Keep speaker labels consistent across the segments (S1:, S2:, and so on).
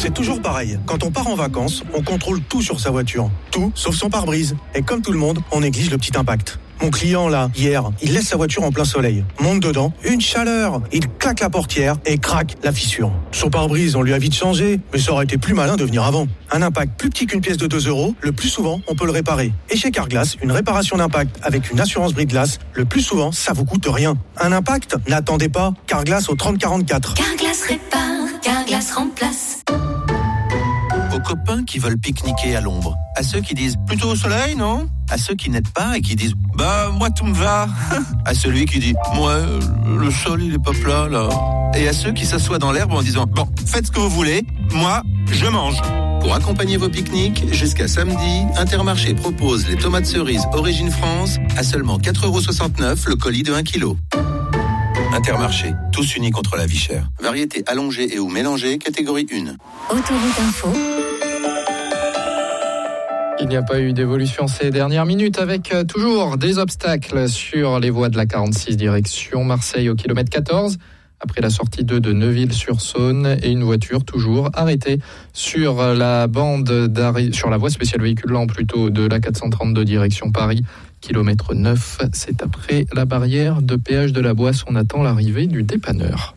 S1: C'est toujours pareil. Quand on part en vacances, on contrôle tout sur sa voiture. Tout, sauf son pare-brise. Et comme tout le monde, on néglige le petit impact. Mon client, là, hier, il laisse sa voiture en plein soleil. Monte dedans, une chaleur. Il claque la portière et craque la fissure. Son pare-brise, on lui a vite changé, mais ça aurait été plus malin de venir avant. Un impact plus petit qu'une pièce de 2 €, le plus souvent, on peut le réparer. Et chez Carglass, une réparation d'impact avec une assurance brise-glace, le plus souvent, ça vous coûte rien. Un impact? N'attendez pas. Carglass au 30 44.
S2: Carglass répare, Carglass remplace.
S3: Aux copains qui veulent pique-niquer à l'ombre. À ceux qui disent plutôt au soleil, non? À ceux qui n'aident pas et qui disent bah moi tout me va. À celui qui dit moi le sol il est pas plat là. Et à ceux qui s'assoient dans l'herbe en disant bon faites ce que vous voulez, moi je mange. Pour accompagner vos pique-niques, jusqu'à samedi, Intermarché propose les tomates cerises Origine France à seulement 4,69 € le colis de 1 kg. Intermarché, tous unis contre la vie chère. Variété allongée et ou mélangée, catégorie 1.
S2: Autoroute Info.
S4: Il n'y a pas eu d'évolution ces dernières minutes avec toujours des obstacles sur les voies de la 46 direction Marseille au kilomètre 14. Après la sortie 2 de Neuville-sur-Saône et une voiture toujours arrêtée sur la bande d'arrêt, sur la voie spéciale véhicule lent plutôt de la 432 direction Paris, kilomètre 9. C'est après la barrière de péage de la Boisse. On attend l'arrivée du dépanneur.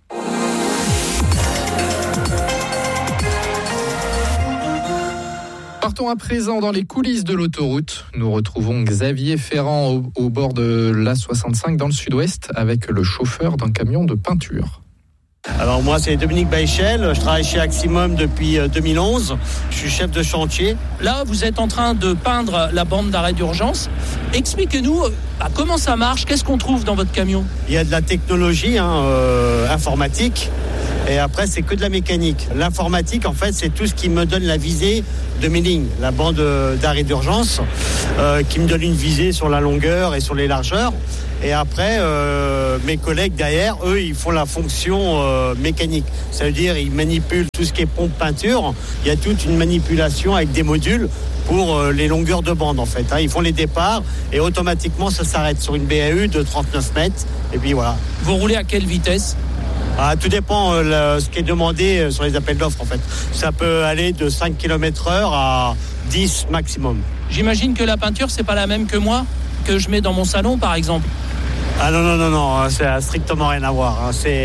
S4: Partons à présent dans les coulisses de l'autoroute. Nous retrouvons Xavier Ferrand au bord de l'A65 dans le sud-ouest avec le chauffeur d'un camion de peinture.
S5: Alors moi c'est Dominique Baichel, je travaille chez Aximum depuis 2011, je suis chef de chantier.
S6: Là vous êtes en train de peindre la bande d'arrêt d'urgence. Expliquez-nous comment ça marche, qu'est-ce qu'on trouve dans votre camion?
S5: Il y a de la technologie informatique et après c'est que de la mécanique. L'informatique en fait c'est tout ce qui me donne la visée de mes lignes, la bande d'arrêt d'urgence qui me donne une visée sur la longueur et sur les largeurs. Et après, mes collègues derrière, eux, ils font la fonction mécanique. Ça veut dire, ils manipulent tout ce qui est pompe peinture. Il y a toute une manipulation avec des modules pour les longueurs de bande, en fait. Ils font les départs et automatiquement, ça s'arrête sur une BAU de 39 mètres. Et puis voilà.
S6: Vous roulez à quelle vitesse ?
S5: Tout dépend ce qui est demandé sur les appels d'offres, en fait. Ça peut aller de 5 km/h à 10 maximum.
S6: J'imagine que la peinture, c'est pas la même que moi, que je mets dans mon salon, par exemple.
S5: Ah non, ça a strictement rien à voir.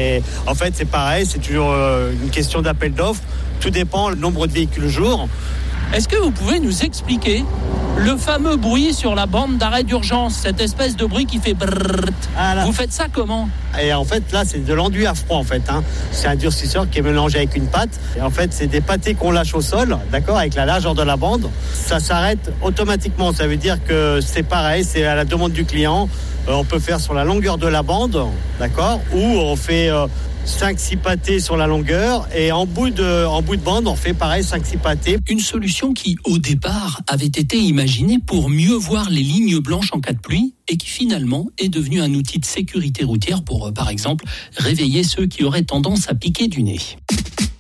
S5: En fait, c'est pareil, c'est toujours une question d'appel d'offres. Tout dépend du nombre de véhicules jour.
S6: Est-ce que vous pouvez nous expliquer le fameux bruit sur la bande d'arrêt d'urgence, cette espèce de bruit qui fait brrrr. Vous faites ça comment ?
S5: Et en fait, là, c'est de l'enduit à froid, en fait. C'est un durcisseur qui est mélangé avec une pâte. Et en fait, c'est des pâtés qu'on lâche au sol, d'accord, avec la largeur de la bande. Ça s'arrête automatiquement. Ça veut dire que c'est pareil, c'est à la demande du client. On peut faire sur la longueur de la bande, d'accord, ou on fait 5-6 pâtés sur la longueur et en bout de bande, on fait pareil 5-6 pâtés.
S7: Une solution qui, au départ, avait été imaginée pour mieux voir les lignes blanches en cas de pluie et qui finalement est devenue un outil de sécurité routière pour, par exemple, réveiller ceux qui auraient tendance à piquer du nez.